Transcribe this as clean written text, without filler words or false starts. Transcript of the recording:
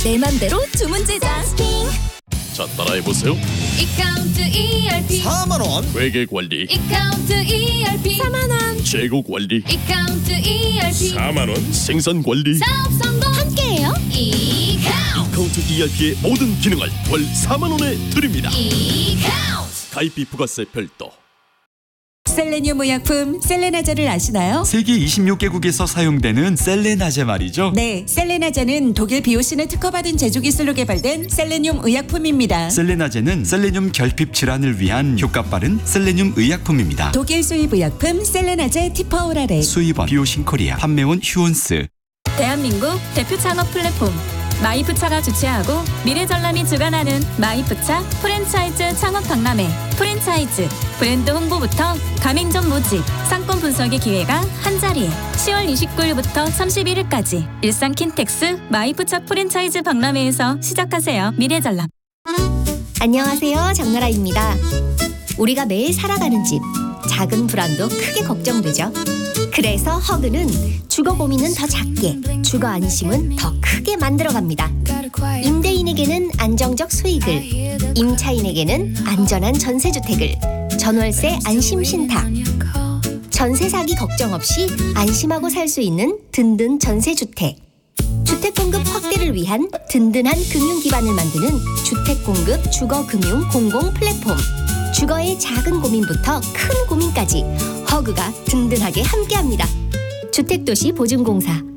내 맘대로 주문 제작. 자, 따라해보세요. 이카운트 ERP 4만원 회계 관리, 이카운트 ERP 4만원. 재고 관리, 이카운트 ERP 4만원, 생산 관리. 사업 성공 함께해요. 이카운트 카운트 ERP의 모든 기능을 월 4만원에 드립니다. 이카운트 가입비 부가세 별도. 셀레늄 의약품 셀레나제를 아시나요? 세계 26개국에서 사용되는 셀레나제 말이죠. 네, 셀레나제는 독일 비오신을 특허받은 제조 기술로 개발된 셀레늄 의약품입니다. 셀레나제는 셀레늄 결핍 질환을 위한 효과 빠른 셀레늄 의약품입니다. 독일 수입 의약품 셀레나제 티퍼오라레. 수입원 비오신 코리아, 판매원 휴온스. 대한민국 대표 창업 플랫폼 마이프차가 주최하고 미래전람이 주관하는 마이프차 프랜차이즈 창업 박람회. 프랜차이즈 브랜드 홍보부터 가맹점 모집, 상권 분석의 기회가 한자리에 10월 29일부터 31일까지 일산 킨텍스 마이프차 프랜차이즈 박람회에서 시작하세요. 미래전람. 안녕하세요, 장나라입니다. 우리가 매일 살아가는 집, 작은 불안도 크게 걱정되죠. 그래서 허그는 주거 고민은 더 작게, 주거 안심은 더 크게 만들어갑니다. 임대인에게는 안정적 수익을, 임차인에게는 안전한 전세주택을, 전월세 안심신탁, 전세 사기 걱정 없이 안심하고 살 수 있는 든든 전세주택, 주택공급 확대를 위한 든든한 금융기반을 만드는 주택공급 주거금융 공공 플랫폼. 주거의 작은 고민부터 큰 고민까지 허그가 든든하게 함께합니다. 주택도시 보증공사